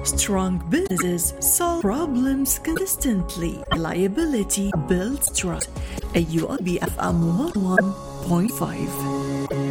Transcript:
Strong businesses solve problems consistently. Reliability builds trust. AUB FM 101.5.